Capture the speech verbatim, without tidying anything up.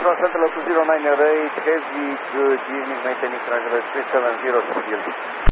Los Angeles two zero nine rate, heavy, good evening, maintaining triangle three seven zero to field.